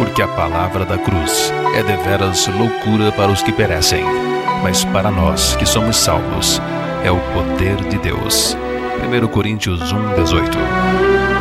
Porque a palavra da cruz é deveras loucura para os que perecem, mas para nós que somos salvos, é o poder de Deus. 1 Coríntios 1:18.